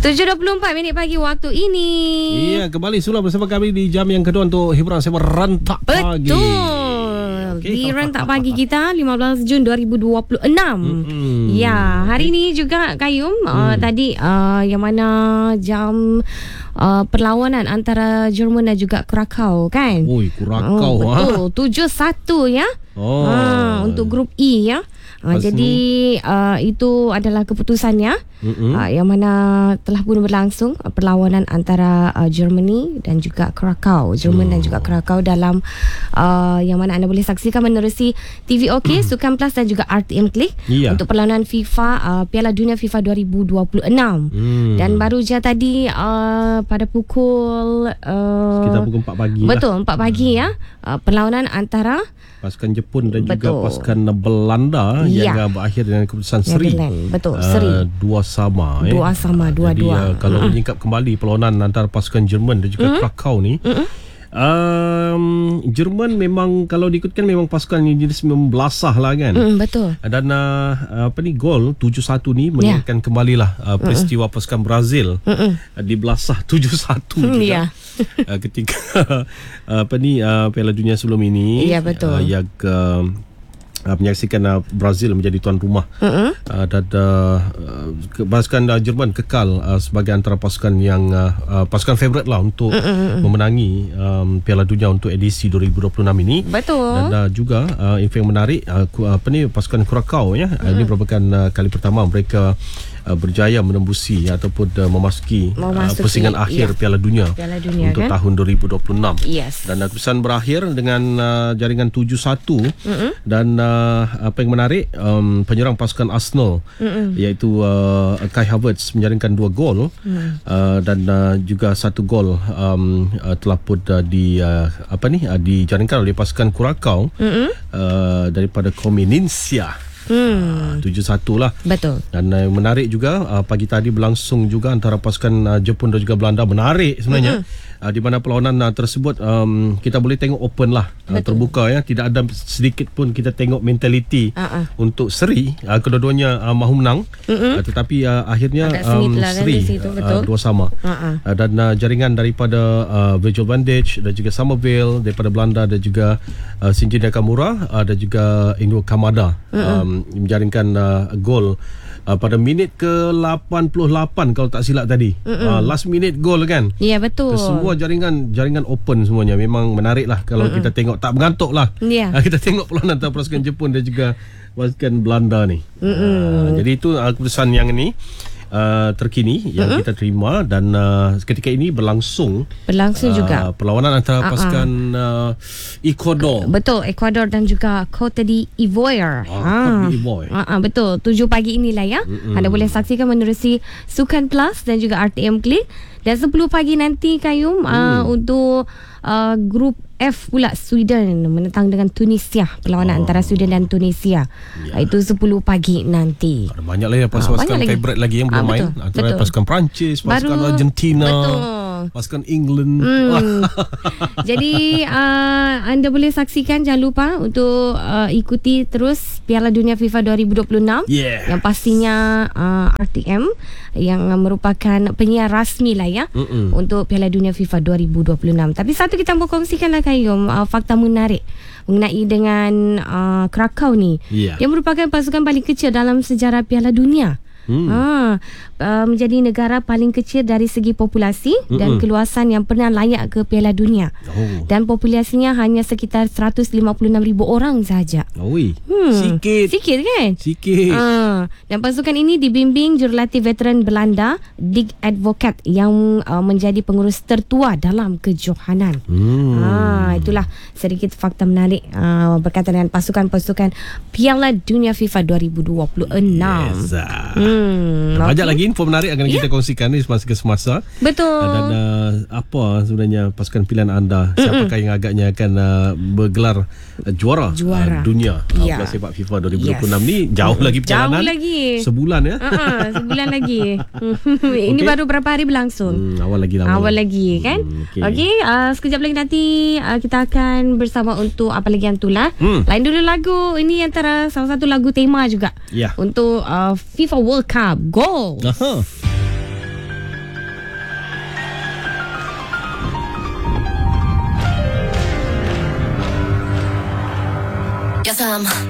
7.24 minit pagi waktu ini. Iya, kembali Sula bersama kami di jam yang kedua untuk hiburan saya Rentak Pagi. Betul. Di Rentak Pagi kita 15 Jun 2026. Ya, hari ini juga Kayum tadi yang mana jam perlawanan antara Jerman dan juga Krakow kan? Oi, Krakow. Betul, 7-1 ya. Untuk grup E ya. Jadi itu adalah keputusannya yang mana telah pun berlangsung perlawanan antara Germany dan juga Krakow. Jerman dan juga Krakow dalam yang mana anda boleh saksikan menerusi TVOK, Sukan Plus dan juga RTM Klik untuk perlawanan FIFA Piala Dunia FIFA 2026. Dan baru je tadi pada pukul sekitar pukul 4 pagi. Betul, 4 pagi ya. Perlawanan antara pasukan Jepun dan juga pasukan Belanda yang berakhir dengan keputusan seri. Betul, seri. 2-2. 2-2. Jadi kalau menyingkap kembali perlawanan antara pasukan Jerman dan juga Krakow ni, Jerman memang kalau diikutkan memang pasukan yang jenis membelasah lah kan. Betul. Dan gol 7-1 ni mengingatkan kembalilah peristiwa pasukan Brazil dibelasah 7-1 juga. Ketika Piala Dunia sebelum ini. Ya, betul. Yang menyaksikan Brazil menjadi tuan rumah dan pasukan Jerman kekal sebagai antara pasukan yang pasukan favourite lah untuk memenangi Piala Dunia untuk edisi 2026 ini. Betul. Dan juga info yang menarik pasukan Krakow ya, ini merupakan kali pertama mereka berjaya menembusi ataupun memasuki pusingan akhir Piala Dunia untuk kan? Tahun 2026. Dan keputusan berakhir dengan jaringan 7-1 dan apa yang menarik, penyerang pasukan Arsenal iaitu Kai Havertz menjaringkan 2 gol dan juga 1 gol telah pun dijaringkan oleh pasukan Krakow daripada Kominisia. 7-1 lah. Betul. Dan menarik juga pagi tadi berlangsung juga antara pasukan Jepun dan juga Belanda. Menarik sebenarnya. Di mana perlawanan tersebut kita boleh tengok open lah, terbuka ya, tidak ada sedikit pun kita tengok mentaliti untuk seri. Kedua-duanya mahu menang, tetapi akhirnya seri 2-2. Dan jaringan daripada Virgil van Dijk dan juga Somerville daripada Belanda dan juga Shinji Nakamura dan juga Ingo Kamada menjaringkan gol pada minit ke-88 kalau tak silap tadi. Last minute goal kan. Ya, betul. Semua jaringan open semuanya. Memang menarik lah kalau kita tengok, tak mengantuk lah. Kita tengok perlawanan antara pasukan Jepun dan juga pasukan Belanda ni. Jadi itu keputusan yang ini terkini yang kita terima. Dan ketika ini berlangsung juga perlawanan antara pasukan Ecuador. Betul, Ecuador dan juga Cote d'Ivoire. Betul, 7 pagi inilah ya. Anda boleh saksikan menerusi Sukan Plus dan juga RTM Klik. Dan 10 pagi nanti Kayum untuk grup F pula, Sweden menentang dengan Tunisia. Perlawanan antara Sweden dan Tunisia. Itu 10 pagi nanti. Ada banyak lagi pasukan favourite lagi yang belum main. Antara pasukan Perancis, pasukan Argentina, pasukan England. Jadi anda boleh saksikan, jangan lupa untuk ikuti terus Piala Dunia FIFA 2026 yang pastinya RTM yang merupakan penyiar rasmi lah ya untuk Piala Dunia FIFA 2026. Tapi satu kita mau kongsikan lah Kayum, fakta menarik mengenai dengan Krakow ni. Dia merupakan pasukan paling kecil dalam sejarah Piala Dunia. Menjadi negara paling kecil dari segi populasi dan keluasan yang pernah layak ke Piala Dunia. Dan populasinya hanya sekitar 156,000 orang sahaja. Sikit kan? Sikit. Dan pasukan ini dibimbing jurulatih veteran Belanda Dick Advocaat yang menjadi pengurus tertua dalam kejohanan. Itulah sedikit fakta menarik berkaitan dengan pasukan-pasukan Piala Dunia FIFA 2026. Banyak lagi info menarik akan kita kongsikan ni semasa ke semasa. Betul. Dan apa sebenarnya pasukan pilihan anda? Siapakah yang agaknya akan bergelar juara dunia bola sepak FIFA 2026 ni? Jauh lagi perjalanan. Jauh lagi. Sebulan ya. Sebulan lagi. Ini baru berapa hari berlangsung. Awal lagi kan. Okey, sekejap lagi nanti kita akan bersama untuk apa lagi yang tulah. Lain dulu lagu ini antara salah satu lagu tema juga untuk FIFA World Cup. Go. Yes,